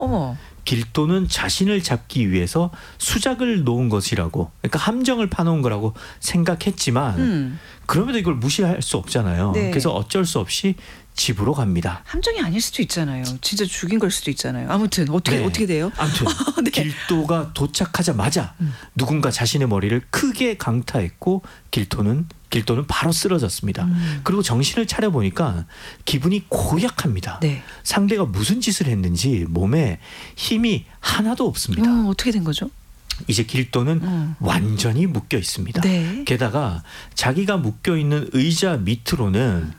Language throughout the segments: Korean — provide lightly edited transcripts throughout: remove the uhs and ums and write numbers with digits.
어머. 길도는 자신을 잡기 위해서 수작을 놓은 것이라고, 그러니까 함정을 파놓은 거라고 생각했지만 그럼에도 이걸 무시할 수 없잖아요. 네. 그래서 어쩔 수 없이 집으로 갑니다. 함정이 아닐 수도 있잖아요. 진짜 죽인 걸 수도 있잖아요. 아무튼 어떻게 돼요? 아무튼 네. 길도가 도착하자마자 누군가 자신의 머리를 크게 강타했고 길도는 바로 쓰러졌습니다. 그리고 정신을 차려보니까 기분이 고약합니다. 네. 상대가 무슨 짓을 했는지 몸에 힘이 하나도 없습니다. 어떻게 된 거죠? 이제 길도는 완전히 묶여 있습니다. 네. 게다가 자기가 묶여 있는 의자 밑으로는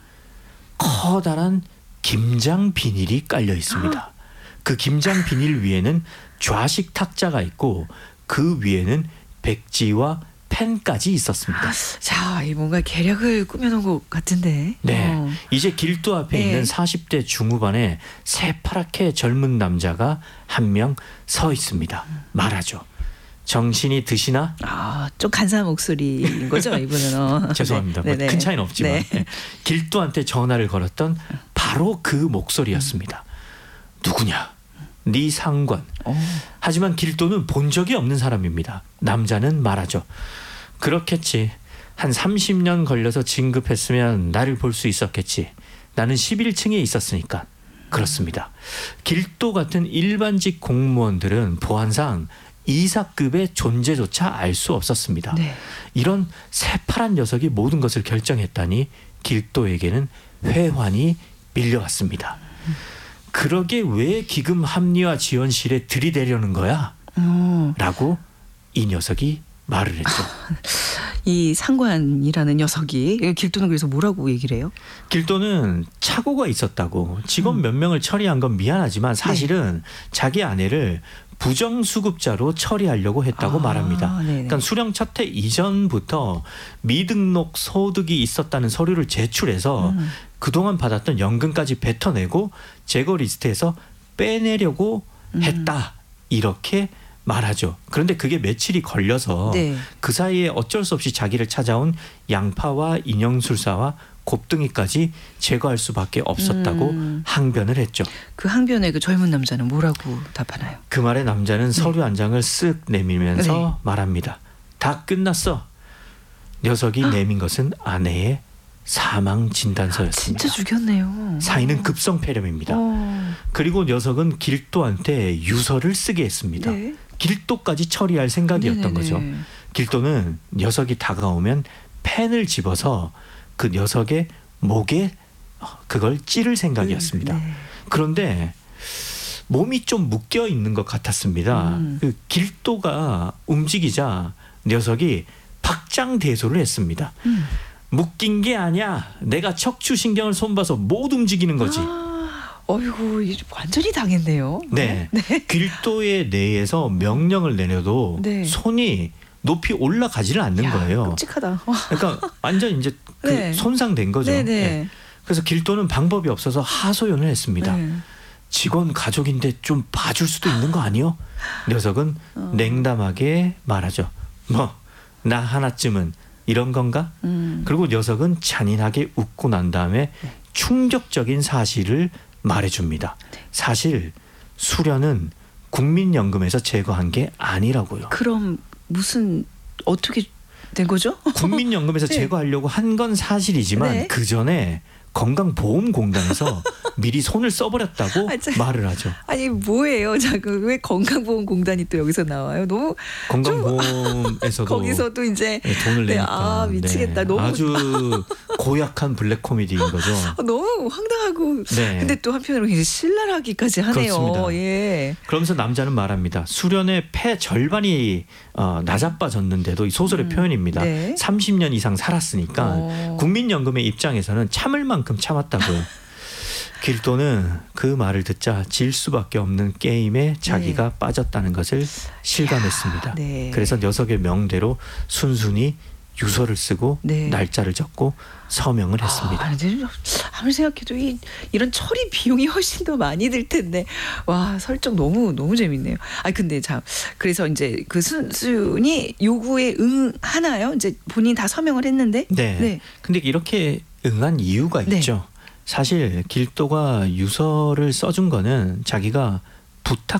커다란 김장 비닐이 깔려 있습니다. 그 김장 비닐 위에는 좌식 탁자가 있고 그 위에는 백지와 펜까지 있었습니다. 자, 이 뭔가 계략을 꾸며놓은 것 같은데. 네, 이제 길도 앞에 네. 있는 40대 중후반의 새파랗게 젊은 남자가 한 명 서 있습니다. 말하죠. 정신이 드시나? 좀 간사한 목소리인 거죠, 이분은. 죄송합니다. 네. 큰 차이는 없지만 네. 네. 길도한테 전화를 걸었던 바로 그 목소리였습니다. 누구냐? 네 상관. 하지만 길도는 본 적이 없는 사람입니다. 남자는 말하죠. 그렇겠지. 한 30년 걸려서 진급했으면 나를 볼 수 있었겠지. 나는 11층에 있었으니까. 그렇습니다. 길도 같은 일반직 공무원들은 보안상 이사급의 존재조차 알 수 없었습니다. 네. 이런 새파란 녀석이 모든 것을 결정했다니 길도에게는 회환이 밀려왔습니다. 그러게 왜 기금 합리화 지원실에 들이대려는 거야? 라고 이 녀석이 말을 했죠. 이 상관이라는 녀석이 길도는 그래서 뭐라고 얘기를 해요? 길도는 착오가 있었다고, 직원 몇 명을 처리한 건 미안하지만 사실은 자기 아내를 부정수급자로 처리하려고 했다고 말합니다. 네네. 그러니까 수령 첫해 이전부터 미등록 소득이 있었다는 서류를 제출해서 그동안 받았던 연금까지 뱉어내고 재거 리스트에서 빼내려고 했다. 이렇게 말하죠. 그런데 그게 며칠이 걸려서 네. 그 사이에 어쩔 수 없이 자기를 찾아온 양파와 인형술사와 곱등이까지 제거할 수밖에 없었다고 항변을 했죠. 그 항변에 그 젊은 남자는 뭐라고 답하나요? 그 말에 남자는 서류 한 장을 쓱 내밀면서 말합니다. 다 끝났어. 녀석이 내민 것은 아내의 사망 진단서였습니다. 진짜 죽였네요. 사인은 급성폐렴입니다. 그리고 녀석은 길도한테 유서를 쓰게 했습니다. 네. 길도까지 처리할 생각이었던 네네네. 거죠. 길도는 녀석이 다가오면 펜을 집어서 그 녀석의 목에 그걸 찌를 생각이었습니다. 네. 그런데 몸이 좀 묶여 있는 것 같았습니다. 그 길도가 움직이자 녀석이 박장대소를 했습니다. 묶인 게 아니야. 내가 척추신경을 손봐서 못 움직이는 거지. 어이구, 완전히 당했네요. 네. 길도의 뇌에서 명령을 내려도 네. 손이 높이 올라가지를 않는 거예요. 끔찍하다. 그러니까 완전 이제 그 네. 손상된 거죠. 네네. 네. 그래서 길도는 방법이 없어서 하소연을 했습니다. 네. 직원 가족인데 좀 봐줄 수도 있는 거 아니요? 녀석은 냉담하게 말하죠. 뭐 나 하나쯤은 이런 건가? 그리고 녀석은 잔인하게 웃고 난 다음에 충격적인 사실을 말해줍니다. 사실 수련은 국민연금에서 제거한 게 아니라고요. 그럼 어떻게 된 거죠? 국민연금에서 네. 제거하려고 한 건 사실이지만 네. 그 전에 건강보험공단에서 미리 손을 써버렸다고 말을 하죠. 아니 뭐예요? 왜 건강보험공단이 또 여기서 나와요? 너무 건강보험에서도 거기서도 이제 돈을 네, 내니까 미치겠다. 너무 아주 고약한 블랙 코미디인 거죠. 너무 황당하고 네. 근데 또 한편으로 이제 신랄하기까지 하네요. 그렇습니다. 예. 그러면서 남자는 말합니다. 수련의 폐 절반이 나자빠졌는데도 이 소설의 표현입니다. 네. 30년 이상 살았으니까 국민연금의 입장에서는 참을 만큼 참았다고요. 길도는 그 말을 듣자 질 수밖에 없는 게임에 자기가 빠졌다는 것을 실감했습니다. 네. 그래서 녀석의 명대로 순순히 유서를 쓰고 네. 날짜를 적고 서명을 했습니다. 아무리 생각해도 이런 처리 비용이 훨씬 더 많이 들 텐데 와 설정 너무 재밌네요. 근데 그래서 이제 그 순순히 요구에 응하나요? 이제 본인 다 서명을 했는데. 네. 근데 이렇게 응한 이유가 있죠. 사실 길도가 유서를 써준 거는 자기가